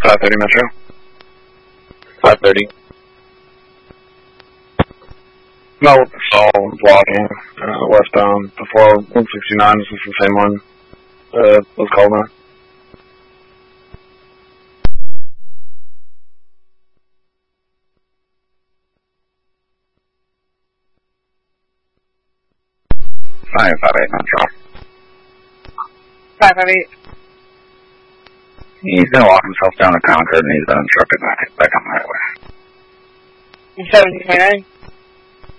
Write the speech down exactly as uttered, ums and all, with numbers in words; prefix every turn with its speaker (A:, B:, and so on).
A: five thirty Metro.
B: five thirty.
A: No, all blocking, uh, westbound. Before one sixty-nine, this is the same one, uh, was called on.
B: five five eight Metro.
C: five five eight.
B: He's gonna walk himself down the Concord and he's been instructed back, back on the highway.
C: seventeen twenty-nine.